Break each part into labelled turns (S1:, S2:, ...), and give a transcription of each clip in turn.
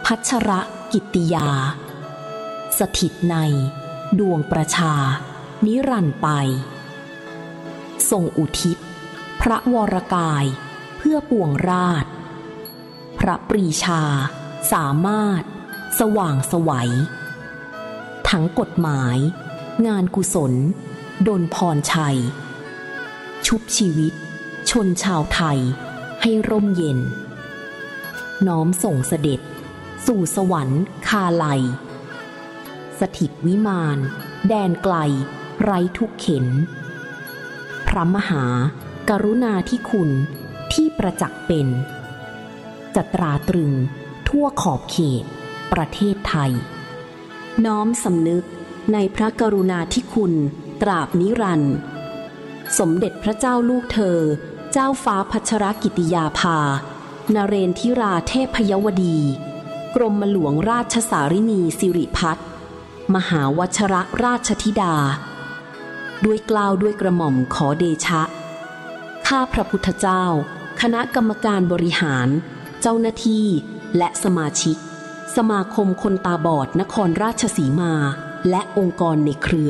S1: พัชรกิตติยาสถิตในดวงประชานิรันดร์ไปทรงอุทิศพระวรกายเพื่อปวงราษฎร์พระปรีชาสามารถสว่างไสวทั้งกฎหมายงานกุศลดลพรชัยชุบชีวิตชนชาวไทยให้ร่มเย็นน้อมส่งเสด็จสู่สวรรค์คาไลสถิตวิมานแดนไกลไร้ทุกเข็ญพระมหากรุณาธิคุณที่ประจักษ์เป็นจะตราตรึงทั่วขอบเขตประเทศไทยน้อมสำนึกในพระกรุณาธิคุณตราบนิรันดร์สมเด็จพระเจ้าลูกเธอเจ้าฟ้าพัชรกิติยาภานเรนทิราเทพยวดีกรมหลวงราชสารินีสิริพัฒน์มหาวชรราชธิดาด้วยเกล้าด้วยกระหม่อมขอเดชะข้าพระพุทธเจ้าคณะกรรมการบริหารเจ้าหน้าที่และสมาชิกสมาคมคนตาบอดนครราชสีมาและองค์กรในเครือ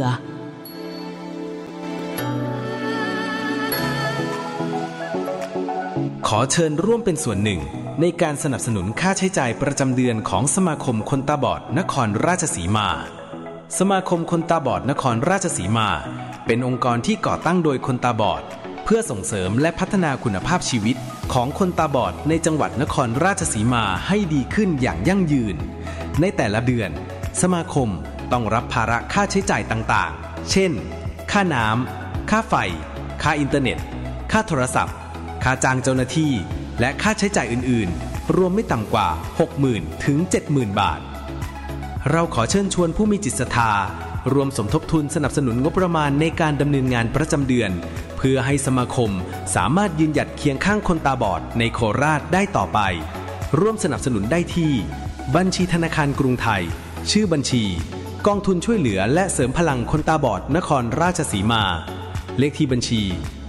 S2: ขอเชิญร่วมเป็นส่วนหนึ่งในการสนับสนุนค่าใช้จ่ายประจำเดือนของสมาคมคนตาบอดนครราชสีมาสมาคมคนตาบอดนครราชสีมาเป็นองค์กรที่ก่อตั้งโดยคนตาบอดเพื่อส่งเสริมและพัฒนาคุณภาพชีวิตของคนตาบอดในจังหวัดนครราชสีมาให้ดีขึ้นอย่างยั่งยืนในแต่ละเดือนสมาคมต้องรับภาระค่าใช้จ่ายต่างๆเช่นค่าน้ำค่าไฟค่าอินเทอร์เน็ตค่าโทรศัพท์ค่าจ้างเจ้าหน้าที่และค่าใช้จ่ายอื่นๆรวมไม่ต่ำกว่า 60,000 ถึง 70,000 บาทเราขอเชิญชวนผู้มีจิตศรัทธารวมสมทบทุนสนับสนุนงบประมาณในการดำเนินงานประจำเดือนเพื่อให้สมาคมสามารถยืนหยัดเคียงข้างคนตาบอดในโคราชได้ต่อไปร่วมสนับสนุนได้ที่บัญชีธนาคารกรุงไทยชื่อบัญชีกองทุนช่วยเหลือและเสริมพลังคนตาบอดนครราชสีมาเลขที่บัญชี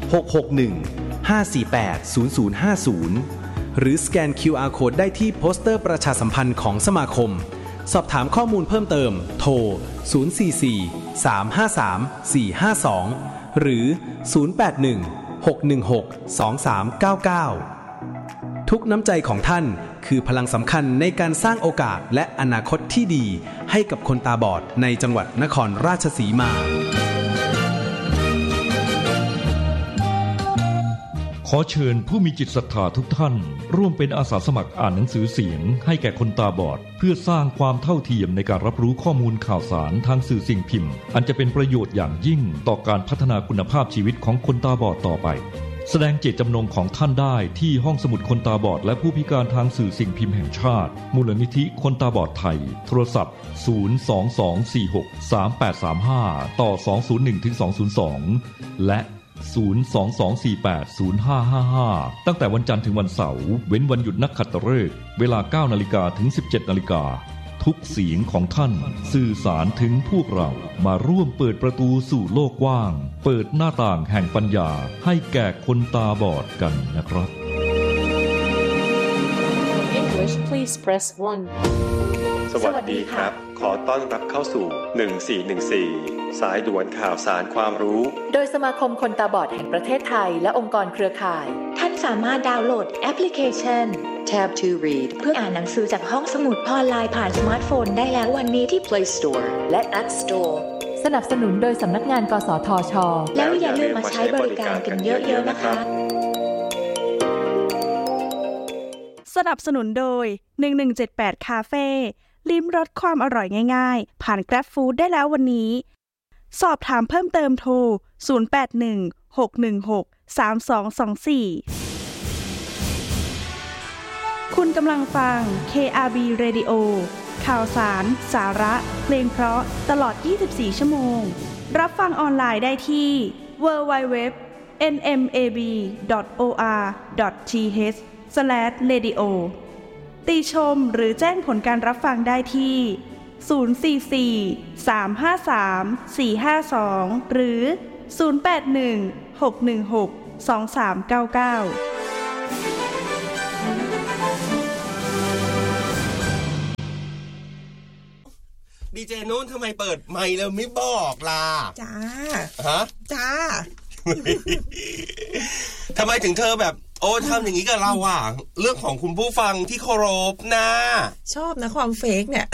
S2: 661-548-0050หรือสแกน QR Code ได้ที่โปสเตอร์ประชาสัมพันธ์ของสมาคมสอบถามข้อมูลเพิ่มเติมโทร044-353-452หรือ081-616-2399ทุกน้ำใจของท่านคือพลังสำคัญในการสร้างโอกาสและอนาคตที่ดีให้กับคนตาบอดในจังหวัดนครราชสีมา
S3: ขอเชิญผู้มีจิตศรัทธาทุกท่านร่วมเป็นอาสาสมัครอ่านหนังสือเสียงให้แก่คนตาบอดเพื่อสร้างความเท่าเทียมในการรับรู้ข้อมูลข่าวสารทางสื่อสิ่งพิมพ์อันจะเป็นประโยชน์อย่างยิ่งต่อการพัฒนาคุณภาพชีวิตของคนตาบอดต่อไปแสดงเจตจำนงของท่านได้ที่ห้องสมุดคนตาบอดและผู้พิการทางสื่อสิ่งพิมพ์แห่งชาติมูลนิธิคนตาบอดไทยโทรศัพท์022463835ต่อ201-202และ022480555ตั้งแต่วันจันทร์ถึงวันเสาร์เว้นวันหยุดนักขัตฤกษ์เวลา 9:00 นถึง 17:00 นทุกเสียงของท่านสื่อสารถึงพวกเรามาร่วมเปิดประตูสู่โลกกว้างเปิดหน้าต่างแห่งปัญญาให้แก่คนตาบอดกันนะครับ
S4: English please press 1
S5: สวัสดีครับขอต้อนรับเข้าสู่1414สายด่วนข่าวสารความรู้
S4: โดยสมาคมคนตาบอดแห่งประเทศไทยและองค์กรเครือข่าย
S6: ท่านสามารถดาวน์โหลดแอปพลิเคชัน Tab to Read เพื่ออ่านหนังสือจากห้องสมุดออนไลน์ผ่านสมาร์ทโฟนได้แล้ววันนี้ที่ Play Store
S4: และ App Store สนับสนุนโดยสำนักงานกสทช.
S6: แล้วอย่าลืมมาใช้บริการกันเยอะๆนะคะ
S7: สนับสนุนโดย1178คาเฟ่ลิ้มรสความอร่อยง่ายๆผ่าน Grab Food ได้แล้ววันนี้สอบถามเพิ่มเติมโทร0816163224คุณกำลังฟัง KRB Radio ข่าวสารสาระเพลงเพราะตลอด24ชั่วโมงรับฟังออนไลน์ได้ที่ www.nmab.or.th/radio ติชมหรือแจ้งผลการรับฟังได้ที่044-353-452หรือ081-616-2399
S8: ดีเจนุ่นทำไมเปิดไมค์แล้วไม่บอกล่ะ
S9: จ้า
S8: ฮะ
S9: จ้า
S8: ทำไมถึงเธอแบบโอ้ทำอย่างนี้กับเราอ่ะเรื่องของคุณผู้ฟังที่เคารพนะ
S9: ชอบนะความเฟกเนี่ย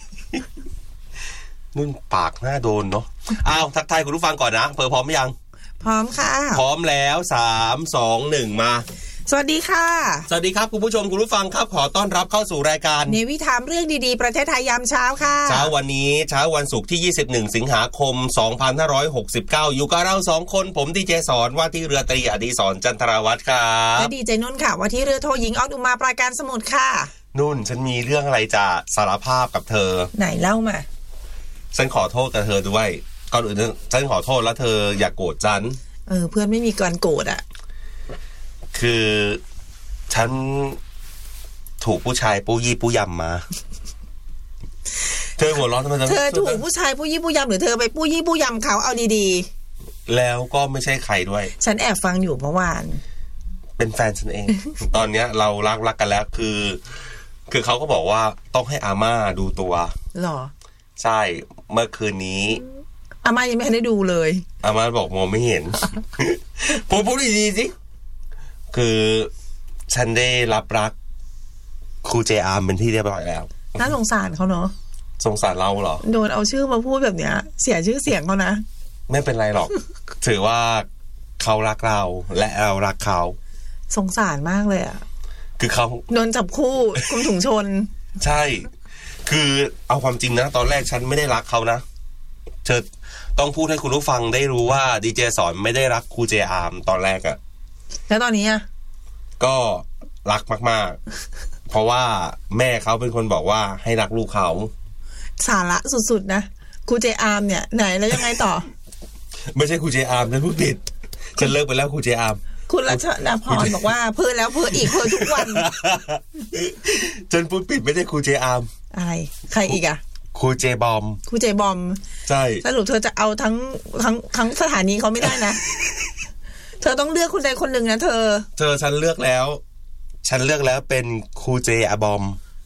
S8: นุ่นปากหน้าโดนเนาะอ้าวทักทายคุณผู้ฟังก่อนนะพร้อมยัง
S9: พร้อมค่ะ
S8: พร้อมแล้ว3 2 1มา
S9: สวัสดีค่ะ
S8: สวัสดีครับคุณผู้ชมคุณผู้ฟังครับขอต้อนรับเข้าสู่รายการ
S9: เนวิถามเรื่องดีๆประเทศไทยยามเช้าค่ะ
S8: เช้าวันนี้เช้าวันศุกร์ที่21สิงหาคม2569อยู่กับเรา2คนผมดีเจสอนว่าที่เรือตรีอดีศรจันทราวัฒน์ครับ
S9: และดีเจนุ่นค่ะว่าที่เรือโทหญิงออนุมาปราการสมุทรค่ะ
S8: นุ่นฉันมีเรื่องอะไรจะสารภาพกับเธอ
S9: ไหนเล่ามา
S8: ฉันขอโทษกับเธอด้วยก่อนอื่นฉันขอโทษแล้วเธออย่าโกรธฉัน
S9: เพื่อนไม่มีการโกรธอ่ะ
S8: คือฉันถูกผู้ชายปู้ยี่ปู้ยำมาเธอหัวเราะทำไม
S9: เธอถูกผู้ชายปู้ยี่ปู้ยำหรือเธอไปปู้ยี่ปู้ยำเขาเอาดี
S8: ๆแล้วก็ไม่ใช่ใครด้วย
S9: ฉันแอบฟังอยู่เมื่อวาน
S8: เป็นแฟนฉันเอง ตอนเนี้ยเรารักกันแล้วคือเขาก็บอกว่าต้องให้อาม่าดูตัว
S9: หรอ
S8: ใช่เมื่อคืนนี้
S9: อาม่ายังไม่ได้ดูเลย
S8: อาม่าบอกมองไม่เห็น ผมพูดดีๆสิคือฉันได้รับรักครูเจอาร์มเป็นที่เรียบร้อยแล้ว
S9: น่าสงสารเขาเนาะ
S8: สงสารเราเหรอ
S9: โดนเอาชื่อมาพูดแบบเนี้ยเสียชื่อเสียงเขานะ
S8: ไม่เป็นไรหรอก ถือว่าเขารักเราและเรารักเขา
S9: สงสารมากเลยอ่ะ
S8: คือเขา
S9: โดนจับคู่คุมถุงชน
S8: ใช่คือเอาความจริงนะตอนแรกฉันไม่ได้รักเขานะเธอต้องพูดให้คุณผู้ฟังได้รู้ว่าดีเจสอนไม่ได้รักครูเจอาร์มตอนแรกอะ
S9: แล้วตอนนี้อะ
S8: ก็รักมากๆเพราะว่าแม่เขาเป็นคนบอกว่าให้รักลูกเขา
S9: สาระสุดๆนะครูเจอาร์มเนี่ยไหนแล้วยังไงต่อ
S8: ไม่ใช่ครูเจอาร์มฉันพูดผิดฉันเลิกไปแล้วครูเจอาร์ม
S9: คุณรัชดาพรบอกว่าเพิ่นแล้วเพิ่นอีกเพิ่นทุกวัน
S8: ฉันพูดผิดไม่ใช่ครูเจอาร์ม
S9: อะไรใครอีกอะ
S8: ครูเจบอม
S9: ครูเจบอม
S8: ใช่
S9: สรุปเธอจะเอาทั้งสถานีเขาไม่ได้นะเธอต้องเลือกคนใดคนหนึ่งนะเธอ
S8: ฉันเลือกแล้วเป็นครูเจอาบอม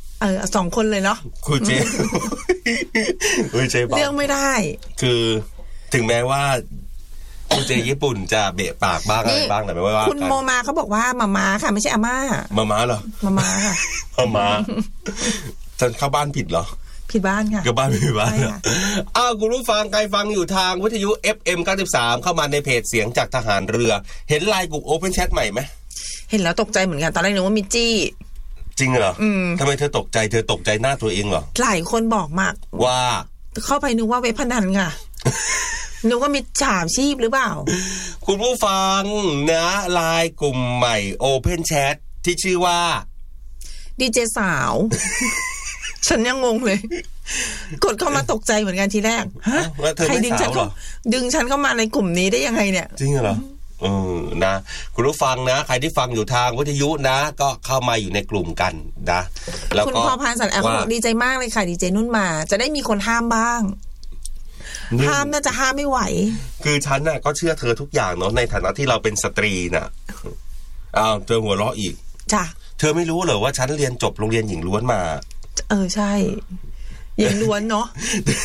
S9: 2คนเลยเนาะ
S8: ครูเจครูเจบอม
S9: เลือกไม่ได้
S8: คือถึงแม้ว่าครูเจญี่ปุ่นจะเบะปากบ้างอะไรบ้างแต่ไม่ว่า
S9: คุณโมมาเขาบอกว่ามาม่าค่ะไม่ใช่อาม่า
S8: มาม่าเหรอ
S9: มาม่าค่ะ
S8: มาม่าฉันเข้าบ้านผิดเหรอ
S9: ผิดบ้านค่ะ
S8: ก็บ้านผิดบ้านคุณผู้ฟังใครฟังอยู่ทางวิทยุ FM 93เข้ามาในเพจเสียงจากทหารเรือเห็นไลน์กลุ่ม Open Chat ใหม่ไหม
S9: เห็นแล้วตกใจเหมือนกันตอนแรกนึกว่ามิจี้
S8: จริงเหรอทำไมเธอตกใจหน้าตัวเองเหรอ
S9: หลายคนบอกมาก
S8: ว่า
S9: เข้าไปนึกว่าเว็บพนันค่ะนึกว่ามิจฉาชีพหรือเปล่า
S8: คุณผู้ฟังนะไลน์กลุ่มใหม่ Open Chat ที่ชื่อว่า
S9: ดีเจสาวฉันยังงงเลยกดเข้ามาตกใจเหมือนกันทีแรกฮะใครดึงฉันเข้ามาในกลุ่มนี้ได้ยังไงเนี่ย
S8: จริงเหรอนะคุณผู้ฟังนะใครที่ฟังอยู่ทางวิทยุนะก็เข้ามาอยู่ในกลุ่มกันนะ
S9: แล้วก็คุณพอพานสันแอลบอกดีใจมากเลยค่ะดีเจนุ่นมาจะได้มีคนห้ามบ้างห้ามน่าจะห้ามไม่ไหว
S8: คือฉันน่ะก็เชื่อเธอทุกอย่างเนาะในฐานะที่เราเป็นสตรีน่ะเธอหัวเราะอีก
S9: จ้ะ
S8: เธอไม่รู้เหรอว่าฉันเรียนจบโรงเรียนหญิงล้วนมา
S9: ใช่หญิงล้วนเนาะ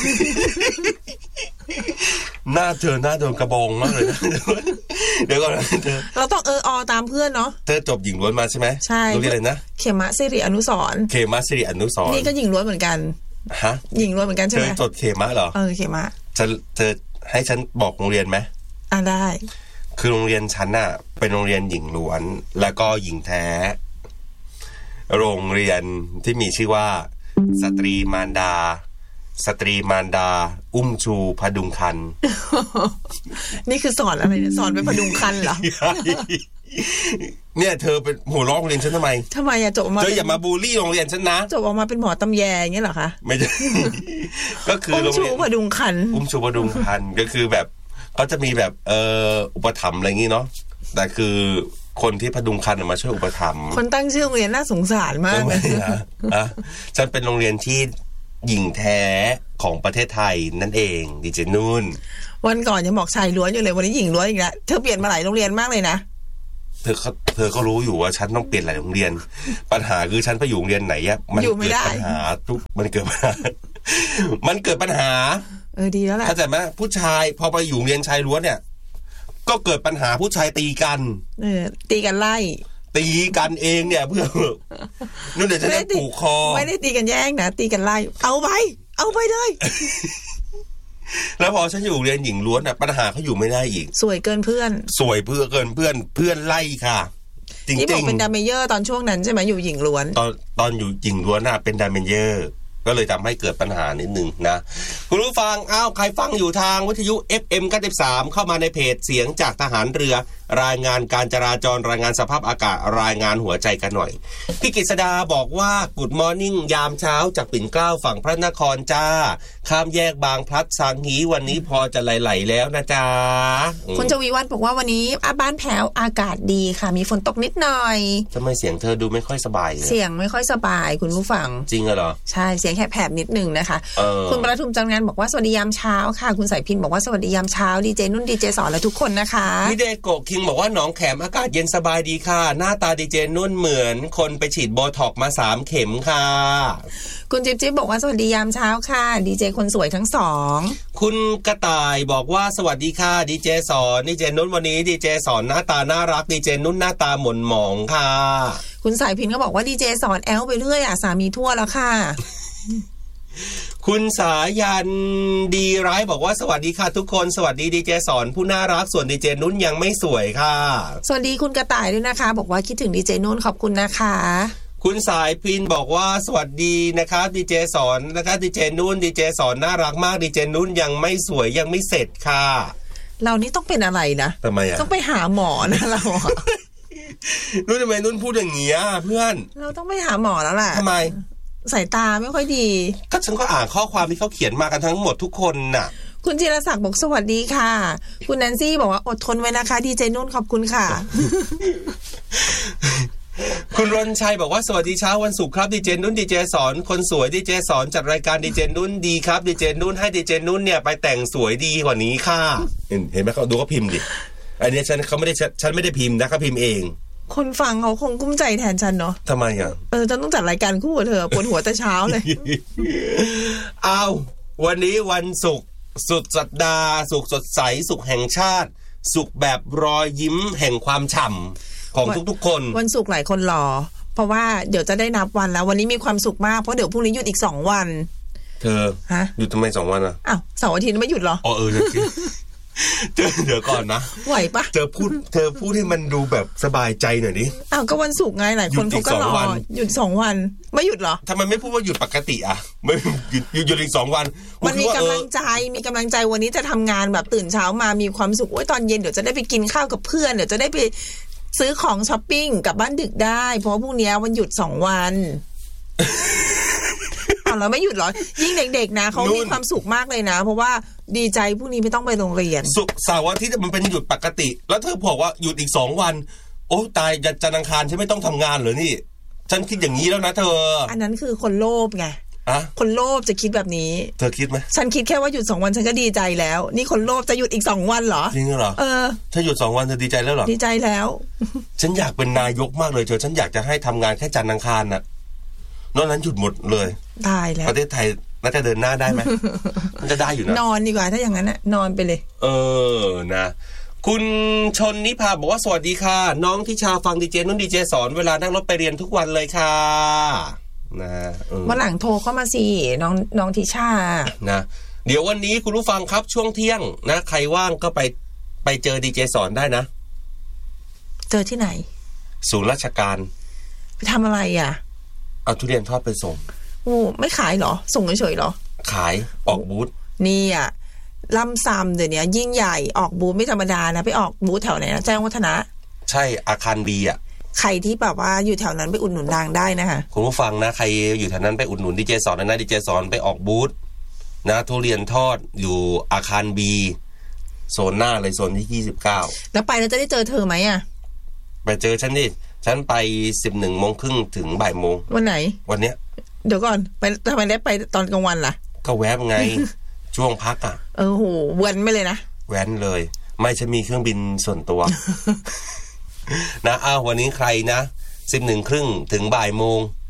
S8: หน้าเธอหน้าโดนกระบองมากเลยเดี๋ยวก่อนเธอ
S9: เราต้องตามเพื่อนเนาะ
S8: เธอจบหญิงล้วนมาใช่ไหม
S9: ใช่
S8: โรงเรียนอะไรนะ
S9: เขมะสิริอนุสรณ์นี่ก็หญิงล้วนเหมือนกัน
S8: ฮะ
S9: หญิงล้วนเหมือนกันใช่ไหม
S8: เธอจบเขมะเหรอ
S9: เขมะ
S8: เธอให้ฉันบอกโรงเรียนไหม
S9: ได้
S8: คือโรงเรียนฉันน่ะเป็นโรงเรียนหญิงล้วนแล้วก็หญิงแท้โรงเรียนที่มีชื่อว่าสตรีมารดาอุ้มชูพดุงครรภ์
S9: นี่คือสอนอะไรเนี่ยสอนเป็นพดุงครรภ์เหรอ
S8: เนี่ยเธอเป็นหัวร้องเรียนฉันทำไม
S9: อะจบมา
S8: เธออย่ามาบูลลี่โรงเรียนฉันนะ
S9: จบออกมาเป็นหมอตำแยอย่างเงี้ยเหรอคะ
S8: ไม่ใช่ก็คือ
S9: อุ้มชูพดุงครรภ์
S8: ก็คือแบบก็จะมีแบบอุปถัมภ์อะไรอย่างงี้เนาะแต่คือคนที่พดุงครรภ์มาช่วยอุปถัมภ์
S9: คนตั้งชื่อโรงเรียนน่าสงสารมากเลย
S8: นะฉันเป็นโรงเรียนที่หญิงแท้ของประเทศไทยนั่นเองดิเจนุ่น
S9: วันก่อนยังบอกชายล้วนอยู่เลยวันนี้หญิงล้วนอีกแล้วเธอเปลี่ยนมาหลายโรงเรียนมากเลยนะ
S8: เธอก็รู้อยู่ว่าฉันต้องเปลี่ยนหลายโรงเรียนปัญหาคือฉันไปอยู่โรงเรียนไหนมันเกิดปัญหามันเกิดปัญหามันเกิดปัญหา
S9: ดีแล้วแหละ
S8: เข้าใจไหมผู้ชายพอไปอยู่เรียนชายล้วนเนี่ยก็เกิดปัญหาผู้ชายตีกัน
S9: ตีกันไล่
S8: ตีกันเองเนี่ยเพื่อนู่นเดี๋ยวจะได้ผูกคอ
S9: ไม่ได้ตีกันแย่งนะตีกันไล่เอาไปเลย
S8: แล้วพอฉันอยู่เรียนหญิงล้วนอ่ะปัญหาเขาอยู่ไม่ได้อีก
S9: สวยเกินเพื่อน
S8: สวยเกินเพื่อนไล่ค่ะจริงๆ
S9: นี่บอกเป็นดามเมเยอร์ตอนช่วงนั้นใช่ไหมอยู่หญิงล้วน
S8: ตอนอยู่หญิงล้วนน่ะเป็นดามเมเยอร์ก็เลยทำให้เกิดปัญหานิดนึงนะคุณผู้ฟังใครฟังอยู่ทางวิทยุ FM 93เข้ามาในเพจเสียงจากทหารเรือรายงานการจราจรรายงานสภาพอากาศรายงานหัวใจกันหน่อยพี่กฤษดาบอกว่ากูดมอร์นิ่งยามเช้าจากปิ่นเกล้าฝั่งพระนครจ้าข้ามแยกบางพลัดสังหีวันนี้พอจะไหลๆแล้วนะจ๊ะ
S9: คุณชวีวัฒน์บอกว่าวันนี้บ้านแพ้วอากาศดีค่ะมีฝนตกนิดหน่อย
S8: ทำไมเสียงเธอดูไม่ค่อยสบาย
S9: เสียงไม่ค่อยสบายคุณผู้ฟัง
S8: จริงเหรอ
S9: ใช่เสียงแหบๆนิดนึงนะคะคุณประทุมจังงานบอกว่าสวัสดียามเช้าค่ะคุณสายพินบอกว่าสวัสดียามเช้าดีเจนุ่นดีเจสอนและทุกคนนะคะ
S8: พี่เดโกคิงบอกว่าหนองแขมอากาศเย็นสบายดีค่ะหน้าตาดีเจนุ่นเหมือนคนไปฉีดโบท็อกมา3เข็มค่ะ
S9: คุณจิ๊บจิ๊บบอกว่าสวัสดียามเช้าค่ะดีเจคนสวยทั้งสอง
S8: คุณกระต่ายบอกว่าสวัสดีค่ะดีเจสอนดีเจนุ่นวันนี้ดีเจสอนหน้าตาน่ารักดีเจนุ่นหน้าตาหม่นหมองค่ะ
S9: คุณสายพินก็บอกว่าดีเจสอนแอลไปเรื่อยสามีทั่วแล้วค่ะ
S8: คุณสายันดีร้ายบอกว่าสวัสดีค่ะทุกคนสวัสดีดีเจสอนผู้น่ารักส่วนดีเจนุ่นยังไม่สวยค่ะ
S9: สวัสดีคุณกระต่ายด้วยนะคะบอกว่าคิดถึงดีเจนุ่นขอบคุณนะคะ
S8: คุณสายพินบอกว่าสวัสดีนะคะดีเจสอนนะคะดีเจนุ่นดีเจสอนน่ารักมากดีเจนุ่นยังไม่สวยยังไม่เสร็จค่ะ
S9: เรานี่ต้องเป็นอะไรนะ
S8: ทำไม
S9: ต้องไปหาหมอนะเรา
S8: นุ่นทำไมนุ่นพูดอย่างเงี้ยเพื่อน
S9: เราต้องไปหาหมอแล้วแหละ
S8: ทำไม
S9: สายตาไม่ค่อยดี
S8: ก็ฉันก็อ่านข้อความที่เขาเขียนมากันทั้งหมดทุกคนน่ะ
S9: คุณจิรศักดิ์บอกสวัสดีค่ะคุณแนนซี่บอกว่าอดทนไว้นะคะดีเจนุ่นขอบคุณค่ะ
S8: คุณรณชัยบอกว่าสวัสดีเช้าวันศุกร์ครับดีเจนุ่นดีเจสอนคนสวยดีเจสอนจัดรายการดีเจนุ่นดีครับดีเจนุ่นให้ดีเจนุ่นเนี่ยไปแต่งสวยดีกว่านี้ค่ะเห็นไหมเขาดูเขาพิมพ์ดิอันนี้ฉันไม่ได้พิมพ์นะเขาพิมพ์เอง
S9: คนฟังเขาคงกุ้มใจแทนฉันเนาะ
S8: ทำไมอ่ะ
S9: ฉันต้องจัดรายการคู่กับเธอปวดหัวแต่เช้าเลย
S8: เอาวันนี้วันศุกร์สุดสัปดาห์ศุกร์สดใสศุกร์แห่งชาติศุกร์แบบรอยยิ้มแห่งความฉ่ำของทุกๆคน
S9: วันศุกร์หลายคนรอเพราะว่าเดี๋ยวจะได้นับวันแล้ววันนี้มีความสุขมากเพราะเดี๋ยวพรุ่งนี้หยุดอีก2วัน
S8: เธอหยุดทำไม2วันอ่ะ
S9: อ้าวเสาร์อาทิตย์ไม่หยุดเหรอ
S8: เดี๋ยวก่อนนะ
S9: ไหวปะ
S8: เธอพูดให้มันดูแบบสบายใจหน่อยดิ
S9: อ้าวก็วันศุกร์ไงหลายคนเขาก็รอหยุด2วันไม่หยุดเหรอ
S8: ทำไมไม่พูดว่าหยุดปกติอ่ะไม่หยุดอีก2วัน
S9: มันมีกำลังใจวันนี้จะทำงานแบบตื่นเช้ามามีความสุขโอ้ยตอนเย็นเดี๋ยวจะได้ไปกินข้าวกับเพื่อนเดี๋ยวจะได้ไปซื้อของช้อปปิ้งกลับบ้านดึกได้เพราะพรุ่งนี้วันหยุด2วันเราไม่หยุดหรอยิ่งเด็กๆนะเขามีความสุขมากเลยนะเพราะว่าดีใจพรุ่งนี้ไม่ต้องไปโรงเรียน
S8: ศุกร์เสาร์อาทิตย์มันเป็นหยุดปกติแล้วเธอบอกว่าหยุดอีก2วันโอ้ตายจันทร์อังคารฉันไม่ต้องทำงานเหรอนี่ฉันคิดอย่างนี้แล้วนะเธอ
S9: อันนั้นคือคนโลภไงคนโลภจะคิดแบบนี้
S8: เธอคิดไหม
S9: ฉันคิดแค่ว่าหยุด2วันฉันก็ดีใจแล้วนี่คนโลภจะหยุดอีก2วันเหรอ
S8: จริงเหรอถ้าหยุด2วันเธอดีใจแล้วเหรอ
S9: ดีใจแล้ว
S8: ฉันอยากเป็นนายกมากเลยเธอฉันอยากจะให้ทำงานแค่จันทร์อังคารน่ะนอกนั้นหยุดหมดเลย
S9: ได้แล้ว
S8: ประเทศไทยน่าจะเดินหน้าได้ไหมมันจะได้อยู่นะ
S9: นอนดีกว่าถ้าอย่างนั้นน่ะนอนไปเลย
S8: นะคุณชนนิพาบอกว่าสวัสดีค่ะน้องทิชาฟังดีเจนุ่นดีเจสอนเวลานั่งรถไปเรียนทุกวันเลยค่ะนะ
S9: วันหลังโทรเข้ามาสิน้องทิชา
S8: นะเดี๋ยววันนี้คุณผู้ฟังครับช่วงเที่ยงนะใครว่างก็ไปเจอดีเจสอนได้นะ
S9: เจอที่ไหน
S8: ศูนย์ราชการ
S9: ไปทำอะไรอ่ะ
S8: เอาทุเรียนทอดไปส่ง
S9: โอ้ไม่ขายเหรอส่งเฉยๆเหรอ
S8: ขายออกบูธ
S9: นี่อ่ะล่ำซ้ำเดี๋ยวนี้ยิ่งใหญ่ออกบูธไม่ธรรมดานะไปออกบูธแถวไหนนะแจ้งวัฒนะ
S8: ใช่อาคารบีอ่ะ
S9: ใครที่แบบว่าอยู่แถวนั้นไปอุดหนุนนางได้นะคะ
S8: คุณผู้ฟังนะใครอยู่แถวนั้นไปอุดหนุนดีเจสอนนะดีเจสอนไปออกบูธนะทุเรียนทอดอยู่อาคารบีโซนหน้าเลยโซนที่29
S9: แล้วไปแล้วจะได้เจอเธอไหมอ่ะ
S8: ไปเจอฉันดิฉันไป 11:30 ถึงบ่ายโมง
S9: วันไหน
S8: วันเนี้ย
S9: เดี๋ยวก่อนไปทำไมได้ไปตอนกลางวันล่ะ
S8: ก็แวบไง ช่วงพักอ่ะ
S9: โหแว้นไม่เลยนะ
S8: แว้นเลยไม่ฉันมีเครื่องบินส่วนตัว นะวันนี้ใครนะ 11:30 ถึงบ่ายโมง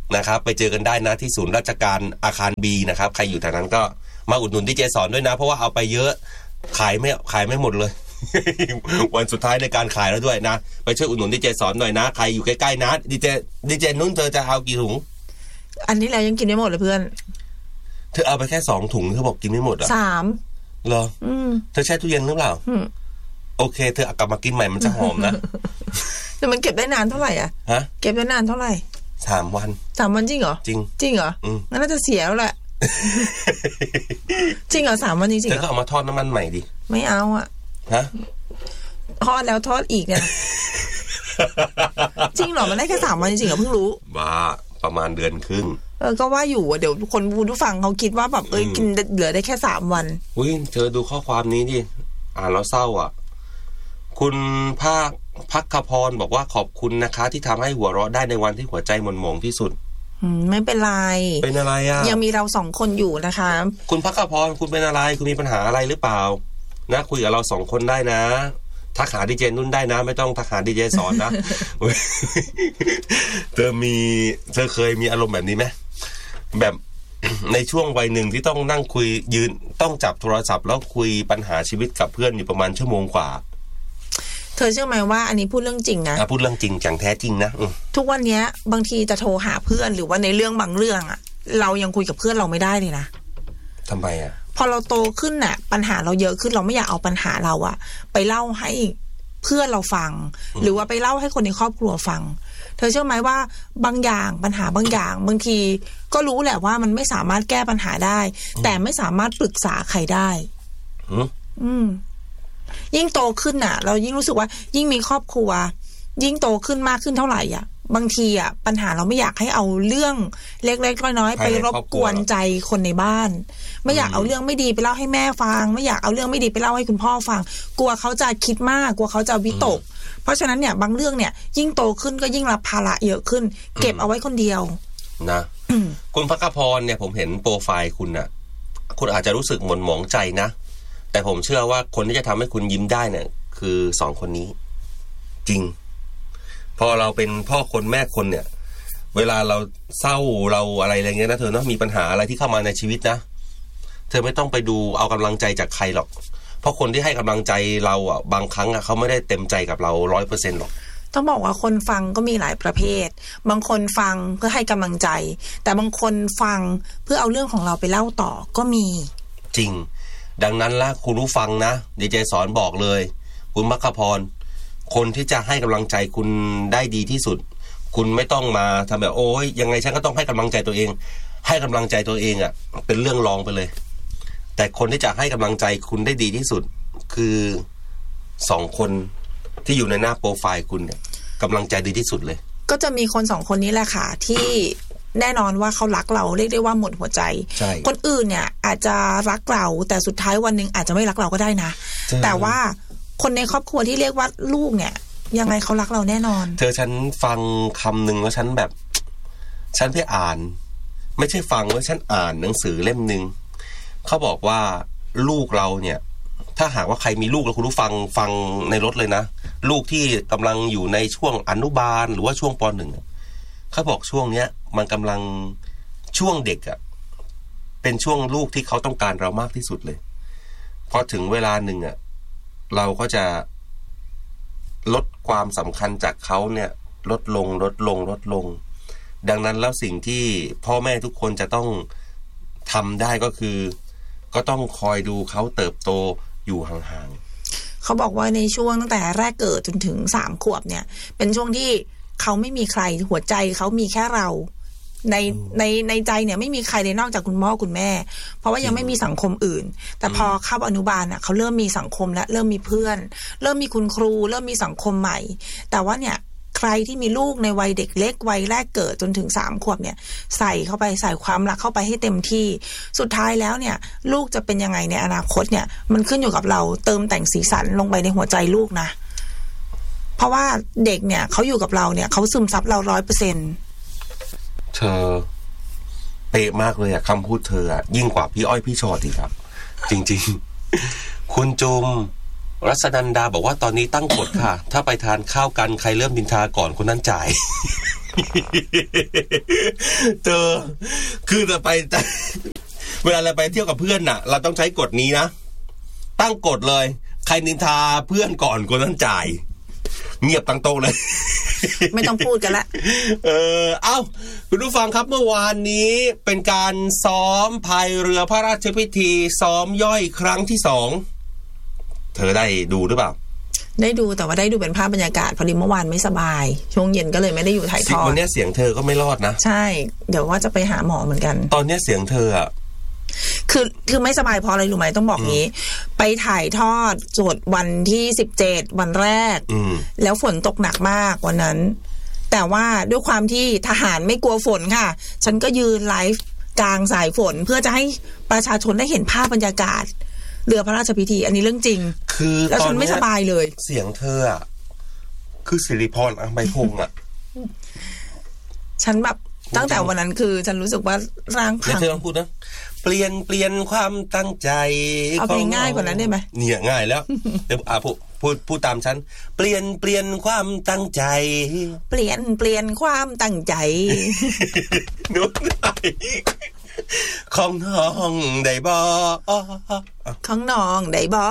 S8: นะครับไปเจอกันได้นะที่ศูนย์ราชการอาคาร B นะครับใครอยู่แถวนั้นก็มาอุดหนุนดีเจสอนด้วยนะเพราะว่าเอาไปเยอะขายไม่หมดเลย วันสุดท้ายในการขายแล้วด้วยนะไปช่วยอุดหนุนดีเจสอนหน่อยนะใครอยู่ใกล้ๆนะดีเจนุ่นเธอจะเอากี่ถุง
S9: อันนี้แล้วยังกินไม่หมดเลยเพื่อน
S8: เธอเอาไปแค่2ถุงเธอบอกกินไม่หมดอ่ะ3เหรอเธอแช่ตู้เย็นหรือเปล่าโอเคเธอเอากลับมากินใหม่มันจะหอมนะ
S9: แต่มันเก็บได้นานเท่าไหร่อ่ะฮะเก็บได้นานเท่าไหร่
S8: 3 วัน
S9: จริงเหรอจริงเหรองั้นน่าจะเสียแล้วแหละจริงเหรอ3 วันจริงๆ
S8: เธอก็เอามาทอดน้ำมันใหม่ดิ
S9: ไม่เอาอ่ะ
S8: ฮะ
S9: ทอดแล้วทอดอีกเนี่ยจริงเหรอมันได้แค่3 วันจริงเหรอเพิ่งรู้
S8: บ้าประมาณเดือนครึ่ง
S9: ก็ว่าอยู่เดี๋ยวคนผู้ฟังเขาคิดว่าแบบกินเหลือได้แค่3 วัน
S8: อุ้ยเธอดูข้อความนี้ดิอ่านแล้วเศร้าอ่ะคุณพักขพรบอกว่าขอบคุณนะคะที่ทำให้หัวเราะได้ในวันที่หัวใจหม่นหมองที่สุด
S9: ไม่เป็นไร
S8: เป็นอะไรอ่ะ
S9: ยังมีเรา2 คนอยู่นะคะ
S8: คุณพักขพรคุณเป็นอะไรคุณมีปัญหาอะไรหรือเปล่านะคุยกับเรา2 คนได้นะทักหาดีเจนุ่นได้นะไม่ต้องทักหาดีเจสอนนะ เธอเคยมีอารมณ์แบบนี้ไหมแบบ ในช่วงวัยหนึ่งที่ต้องนั่งคุยยืนต้องจับโทรศัพท์แล้วคุยปัญหาชีวิตกับเพื่อนอยู่ประมาณ1 ชั่วโมงกว่า
S9: เธอเชื่อไหมว่าอันนี้พูดเรื่องจริงนะ
S8: พูดเรื่องจริงจังแท้จริงนะ
S9: ทุกวันนี้บางทีจะโทรหาเพื่อนหรือว่าในเรื่องบางเรื่องอะเรายังคุยกับเพื่อนเราไม่ได้เลยนะ
S8: ทำไมอะ
S9: พอเราโตขึ้นน่ะปัญหาเราเยอะขึ้นเราไม่อยากเอาปัญหาเราอะไปเล่าให้เพื่อนเราฟังหรือว่าไปเล่าให้คนในครอบครัวฟังเธอเชื่อไหมว่าบางอย่างปัญหาบางอย่างบางทีก็รู้แหละว่ามันไม่สามารถแก้ปัญหาได้แต่ไม่สามารถปรึกษาใครได้ยิ่งโตขึ้นน่ะเรายิ่งรู้สึกว่ายิ่งมีครอบครัวยิ่งโตขึ้นมากขึ้นเท่าไหร่อ่ะบางทีอ่ะปัญหาเราไม่อยากให้เอาเรื่องเล็กๆน้อยๆไปรบกวนใจคนในบ้านไม่อยากเอาเรื่องไม่ดีไปเล่าให้แม่ฟังไม่อยากเอาเรื่องไม่ดีไปเล่าให้คุณพ่อฟังกลัวเขาจะคิดมากกลัวเขาจะวิตกเพราะฉะนั้นเนี่ยบางเรื่องเนี่ยยิ่งโตขึ้นก็ยิ่งรับภาระเยอะขึ้นเก็บเอาไว้คนเดียว
S8: นะคุณภักพรเนี่ยผมเห็นโปรไฟล์คุณน่ะคุณอาจจะรู้สึกหม่นหมองใจนะแต่ผมเชื่อว่าคนที่จะทำให้คุณยิ้มได้เนี่ยคือ2 คนนี้จริงพอเราเป็นพ่อคนแม่คนเนี่ยเวลาเราเศร้าเราอะไรเงี้ยนะเธอเนาะมีปัญหาอะไรที่เข้ามาในชีวิตนะเธอไม่ต้องไปดูเอากำลังใจจากใครหรอกเพราะคนที่ให้กำลังใจเราอ่ะบางครั้งอ่ะเขาไม่ได้เต็มใจกับเรา 100% หรอก
S9: ต้องบอกว่าคนฟังก็มีหลายประเภทบางคนฟังเพื่อให้กำลังใจแต่บางคนฟังเพื่อเอาเรื่องของเราไปเล่าต่อก็มี
S8: จริงดังนั้นละคุณรู้ฟังนะดีเจสอนบอกเลยคุณภักพรคนที่จะให้กำลังใจคุณได้ดีที่สุดคุณไม่ต้องมาทำแบบโอ้ยยังไงฉันก็ต้องให้กำลังใจตัวเองให้กำลังใจตัวเองอ่ะเป็นเรื่องรองไปเลยแต่คนที่จะให้กำลังใจคุณได้ดีที่สุดคือ2 คนที่อยู่ในหน้าโปรไฟล์คุณเนี่ยกำลังใจดีที่สุดเลย
S9: ก็จะมีคน2 คนนี้แหละค่ะที่แน่นอนว่าเขารักเราเรียกได้ว่าหมดหัวใจคนอื่นเนี่ยอาจจะรักเราแต่สุดท้ายวันนึงอาจจะไม่รักเราก็ได้นะแต่ว่าคนในครอบครัวที่เรียกว่าลูกเนี่ยยังไงเขารักเราแน่นอน
S8: เธอฉันฟังคำหนึ่งแล้วฉันแบบฉันไปอ่านไม่ใช่ฟังว่าฉันอ่านหนังสือเล่มนึงเขาบอกว่าลูกเราเนี่ยถ้าหากว่าใครมีลูกแล้วคุณรู้ฟังในรถเลยนะลูกที่กำลังอยู่ในช่วงอนุบาลหรือว่าช่วงป.1เขาบอกช่วงเนี้ยมันกำลังช่วงเด็กอ่ะเป็นช่วงลูกที่เขาต้องการเรามากที่สุดเลยพอถึงเวลาหนึ่งอ่ะเราก็จะลดความสำคัญจากเขาเนี่ยลดลงดังนั้นแล้วสิ่งที่พ่อแม่ทุกคนจะต้องทำได้ก็คือก็ต้องคอยดูเขาเติบโตอยู่ห่าง
S9: ๆเขาบอกว่าในช่วงตั้งแต่แรกเกิดจนถึง3 ขวบเนี่ยเป็นช่วงที่เขาไม่มีใครหัวใจเขามีแค่เราในใจเนี่ยไม่มีใครเลยนอกจากคุณพ่อคุณแม่เพราะว่ายังไม่มีสังคมอื่นแต่พอเข้าอนุบาลน่ะเขาเริ่มมีสังคมและเริ่มมีเพื่อนเริ่มมีคุณครูเริ่มมีสังคมใหม่แต่ว่าเนี่ยใครที่มีลูกในวัยเด็กเล็กวัยแรกเกิดจนถึง3 ขวบเนี่ยใส่เข้าไปใส่ความรักเข้าไปให้เต็มที่สุดท้ายแล้วเนี่ยลูกจะเป็นยังไงในอนาคตเนี่ยมันขึ้นอยู่กับเราเติมแต่งสีสันลงไปในหัวใจลูกนะเพราะว่าเด็กเนี่ยเขาอยู่กับเราเนี่ยเขาซึมซับเรา 100%
S8: เธอเป๊ะมากเลยอะคำพูดเธออะยิ่งกว่าพี่อ้อยพี่ชอตอีกครับจริงๆคุณจุมรัศนันดาบอกว่าตอนนี้ตั้งกฎค่ะ ถ้าไปทานข้าวกันใครเริ่มนินทาก่อนคนนั้นจ่าย เธอคือจะไปเวลาเราไปเที่ยวกับเพื่อนน่ะเราต้องใช้กฎนี้นะตั้งกฎเลยใครนินทาเพื่อนก่อนคนนั้นจ่ายเงียบตั้งโต๊ะเลย
S9: ไม่ต้องพูดกันละ
S8: เอ้าคุณผู้ฟังครับเมื่อวานนี้เป็นการซ้อมพายเรือพระราชพิธีซ้อมย่อยครั้งที่2เธอได้ดูหรือเปล่า
S9: ได้ดูแต่ว่าได้ดูเป็นภาพบรรยากาศพอดีเมื่อวานไม่สบายช่วงเย็นก็เลยไม่ได้อยู่ถ่ายทอด
S8: วันนี้เสียงเธอก็ไม่รอดนะ
S9: ใช่เดี๋ยวว่าจะไปหาหมอเหมือนกัน
S8: ตอนนี้เสียงเธออะ
S9: คือไม่สบายเพราะอะไรรู้ไหมต้องบอกงี้ไปถ่ายทอดสดวันที่17วันแรกแล้วฝนตกหนักมากวันนั้นแต่ว่าด้วยความที่ทหารไม่กลัวฝนค่ะฉันก็ยืนไลฟ์กลางสายฝนเพื่อจะให้ประชาชนได้เห็นภาพบรรยากาศเรือพระราชพิธีอันนี้เรื่องจริง
S8: คือ
S9: แล้วฉันไม่สบายเลย
S8: เสียงเธออะคือสิริพรอัมไพพงษ์อะ
S9: ฉันแบบตั้งแต่วันนั้นคือฉันรู้สึกว่าร่างพัง
S8: เธอต้องพูดนะเปลี่ยนความตั้งใจ
S9: เอาเพลงง่ายกว่านั้นได้ไหม
S8: เนี่ยง่ายแล้วเดี๋ยวพูดตามฉันเปลี่ยนความตั้งใจ
S9: เปลี่ยนความตั้งใจ
S8: นุ๊กของน้องได้บ่
S9: ของน้องได้บ่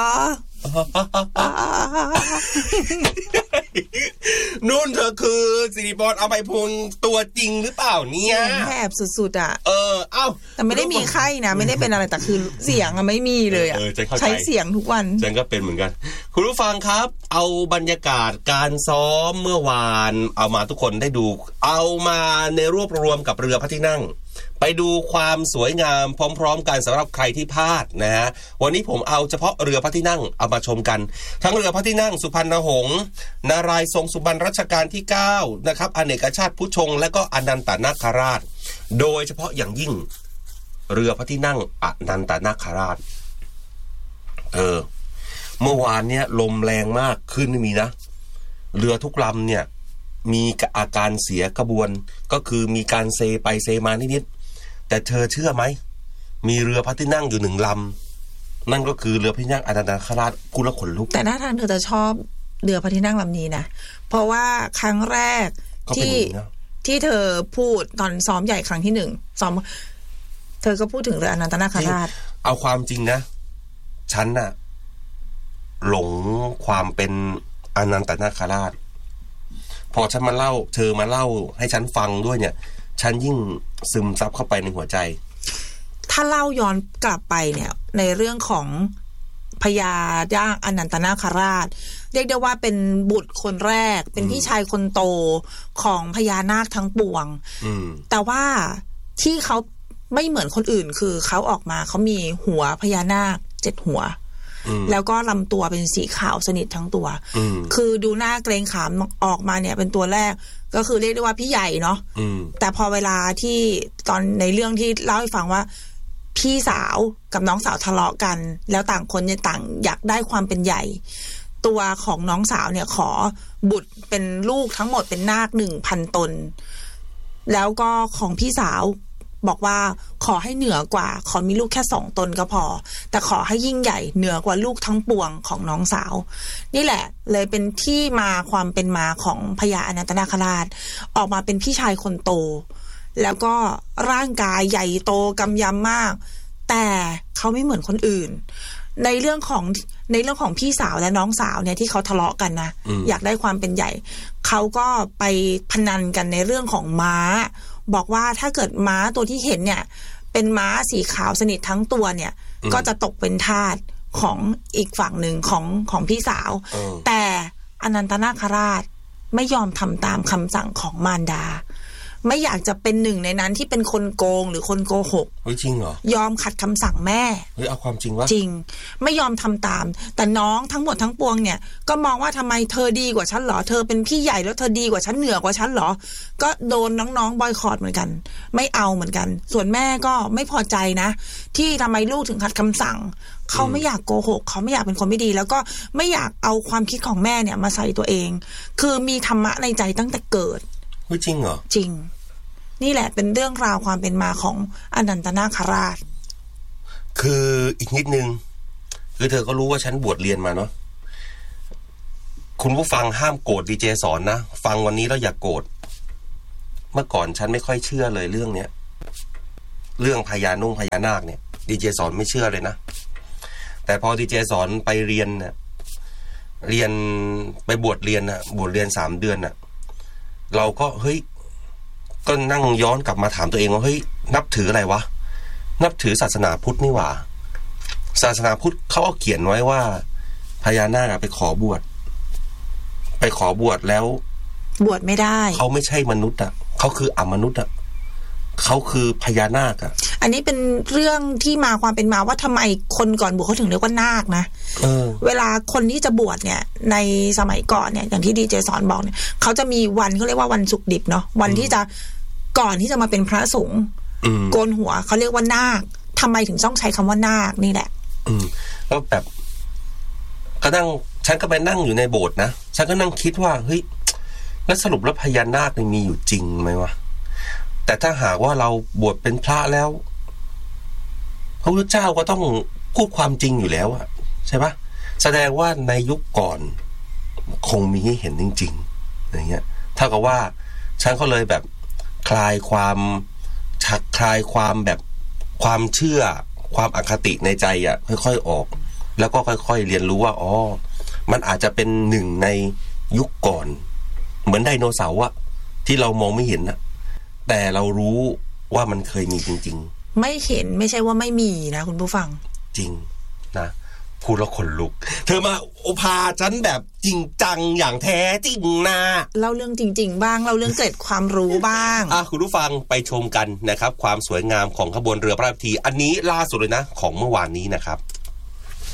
S8: นู่นเธอคือสิริพรอัมไพพงษ์ตัวจริงหรือเปล่าเนี่ย
S9: แอบสุดๆอ่ะ
S8: เอ้า
S9: แต่ไม่ได้มีไข้นะไม่ได้เป็นอะไรแต่คือเสียงอะไม่มีเลยอ่ะใช้เสียงทุกวัน
S8: ฉันก็เป็นเหมือนกันคุณผู้ฟังครับเอาบรรยากาศการซ้อมเมื่อวานเอามาทุกคนได้ดูเอามาในรวบรวมกับเรือพระที่นั่งไปดูความสวยงามพร้อมๆกันสำหรับใครที่พลาดนะฮะวันนี้ผมเอาเฉพาะเรือพระที่นั่งเอามาชมกันทั้งเรือพระที่นั่งสุพรรณหงษ์นารายณ์ทรงสุบรรณรัชกาลที่9นะครับอเนกชาติผู้ชงและก็อนันตนาคราชโดยเฉพาะอย่างยิ่งเรือพระที่นั่งอนันตนาคราชเมื่อวานเนี้ยลมแรงมากขึ้นไม่มีนะเรือทุกลำเนี่ยมีอาการเสียกระบวนก็คือมีการเซไปเซมานิดๆแต่เธอเชื่อไหมมีเรือพระที่นั่งอยู่1ลำนั่นก็คือเรือพระที่นั่งอนันตนาคราชพูดแล้วขนลุก
S9: แต่หน้าทางเธอจะชอบเรือพระที่นั่งลำนี้นะเพราะว่าครั้งแรกที่เธอพูดตอนซ้อมใหญ่ครั้งที่1ซ้อมเธอก็พูดถึงเรืออนันตนาคราช
S8: เอาความจริงนะฉันน่ะหลงความเป็นอนันตนาคราชพอฉันมาเล่าเธอมาเล่าให้ฉันฟังด้วยเนี่ยฉันยิ่งซึมซับเข้าไปในหัวใจ
S9: ถ้าเล่าย้อนกลับไปเนี่ยในเรื่องของพญาย่างอนันตนาคราชเรียกได้ว่าเป็นบุตรคนแรกเป็นพี่ชายคนโตของพญานาคทั้งปวงแต่ว่าที่เขาไม่เหมือนคนอื่นคือเขาออกมาเขามีหัวพญานาค7หัวแล้วก็ลำตัวเป็นสีขาวสนิททั้งตัวคือดูหน้าเกรงขามออกมาเนี่ยเป็นตัวแรกก็คือเรียกได้ว่าพี่ใหญ่เนาะแต่พอเวลาที่ตอนในเรื่องที่เล่าให้ฟังว่าพี่สาวกับน้องสาวทะเลาะกันแล้วต่างคนเนี่ยต่างอยากได้ความเป็นใหญ่ตัวของน้องสาวเนี่ยขอบุตรเป็นลูกทั้งหมดเป็นนาค 1,000 ตนแล้วก็ของพี่สาวบอกว่าขอให้เหนือกว่าขอมีลูกแค่2 ตนก็พอแต่ขอให้ยิ่งใหญ่เหนือกว่าลูกทั้งปวงของน้องสาวนี่แหละเลยเป็นที่มาความเป็นมาของพญาอนันตนาคราชออกมาเป็นพี่ชายคนโตแล้วก็ร่างกายใหญ่โตกำยำมากแต่เขาไม่เหมือนคนอื่นในเรื่องของพี่สาวและน้องสาวเนี่ยที่เขาทะเลาะกันนะอยากได้ความเป็นใหญ่เขาก็ไปพนันกันในเรื่องของม้าบอกว่าถ้าเกิดม้าตัวที่เห็นเนี่ยเป็นม้าสีขาวสนิททั้งตัวเนี่ยก็จะตกเป็นทาสของอีกฝั่งหนึ่งของพี่สาวแต่อนันตนาคราชไม่ยอมทำตามคำสั่งของมารดาไม่อยากจะเป็นหนึ่งในนั้นที่เป็นคนโกงหรือคนโกหก
S8: เฮ้ยจริงเหรอย
S9: อมขัดคำสั่งแม่
S8: เฮ้ยเอาความจริงวะ
S9: จริงไม่ยอมทำตามแต่น้องทั้งหมดทั้งปวงเนี่ยก็มองว่าทำไมเธอดีกว่าฉันเหรอเธอเป็นพี่ใหญ่แล้วเธอดีกว่าฉันเหนือกว่าฉันเหรอก็โดนน้องๆบอยคอตเหมือนกันไม่เอาเหมือนกันส่วนแม่ก็ไม่พอใจนะที่ทำไมลูกถึงขัดคำสั่งเขาไม่อยากโกหกเขาไม่อยากเป็นคนไม่ดีแล้วก็ไม่อยากเอาความคิดของแม่เนี่ยมาใส่ตัวเองคือมีธรรมะในใจตั้งแต่เกิด
S8: เฮ้ยจริงเหรอ
S9: จริงนี่แหละเป็นเรื่องราวความเป็นมาของอนันตนาคราช
S8: คืออีกนิดนึงคือเธอก็รู้ว่าฉันบวชเรียนมาเนาะคุณผู้ฟังห้ามโกรธดีเจสอนนะฟังวันนี้แล้วอย่าโกรธเมื่อก่อนฉันไม่ค่อยเชื่อเลยเรื่องเนี้ยเรื่องพญานาคเนี่ยดีเจสอนไม่เชื่อเลยนะแต่พอดีเจสอนไปเรียนเนี่ยเรียนไปบวชเรียน3 เดือนน่ะเราก็เฮ้ยก็นั่งย้อนกลับมาถามตัวเองว่าเฮ้ยนับถืออะไรวะนับถือศาสนาพุทธนี่หว่าศาสนาพุทธเขาเขียนไว้ว่าพญานาคไปขอบวชแล้ว
S9: บวชไม่ได้
S8: เขาไม่ใช่มนุษย์อ่ะเขาคืออมนุษย์อ่ะเขาคือพญานาคอ่ะ
S9: อันนี้เป็นเรื่องที่มาความเป็นมาว่าทำไมคนก่อนบวชเขาถึงเรียกว่านาคนะเวลาคนที่จะบวชเนี่ยในสมัยก่อนเนี่ยอย่างที่ดีเจสอนบอกเนี่ยเขาจะมีวันเขาเรียกว่าวันศุกร์ดิบเนาะวันที่จะก่อนที่จะมาเป็นพระสงฆ์โกนหัวเขาเรียกว่านาคทำไมถึงต้องใช้คำว่านาคนี่แหละ
S8: ก็แบบก็นั่งฉันก็ไปนั่งอยู่ในโบสถ์นะฉันก็นั่งคิดว่าเฮ้ยแล้วสรุปแล้วพญานาคนี่มีอยู่จริงไหมวะแต่ถ้าหากว่าเราบวชเป็นพระแล้วพระพุทธเจ้าก็ต้องพูดความจริงอยู่แล้วอะใช่ปะแสดงว่าในยุคก่อนคงมีให้เห็นจริงๆอย่างเงี้ยเท่ากับว่าฉันก็เลยแบบคลายความแบบความเชื่อความอคติในใจอะค่อยๆออกแล้วก็ค่อยๆเรียนรู้ว่าอ๋อมันอาจจะเป็นหนึ่งในยุคก่อนเหมือนไดโนเสาร์อะที่เรามองไม่เห็นนะแต่เรารู้ว่ามันเคยมีจริง
S9: ๆไม่เห็นไม่ใช่ว่าไม่มีนะคุณผู้ฟัง
S8: จริงนะพูดแล้วขนลุกเธอมาโอภาฉันแบบจริงจังอย่างแท้จริงนะ
S9: เล่าเรื่องจริงๆบ้างเล่าเรื่องเกร็ดความรู้บ้าง
S8: คุณผู้ฟังไปชมกันนะครับความสวยงามของขบวนเรือพระราชพิธีอันนี้ล่าสุดเลยนะของเมื่อวานนี้นะครับ